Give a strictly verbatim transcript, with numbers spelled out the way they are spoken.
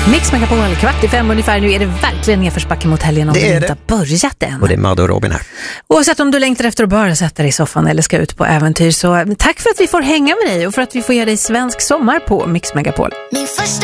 Mix Megapol, kvart i fem ungefär. Nu är det verkligen nedförsbacke mot helgen om det, det inte har börjat än. Och det är Madde och Robin här. Oavsett om du längtar efter att bara sätta dig i soffan eller ska ut på äventyr, så tack för att vi får hänga med dig och för att vi får ge dig svensk sommar på Mix Megapol. Min första